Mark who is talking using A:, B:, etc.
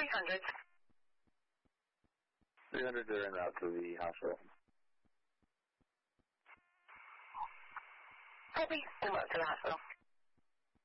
A: 300.
B: 300 are en route to the hospital.
A: Copy. En route to the hospital.